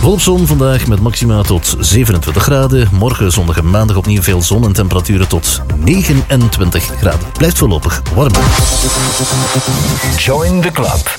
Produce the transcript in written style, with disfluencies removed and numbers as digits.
Volop zon vandaag met maxima tot 27 graden. Morgen zondag en maandag opnieuw veel zon en temperaturen tot 29 graden. Blijft voorlopig warm. Join the club.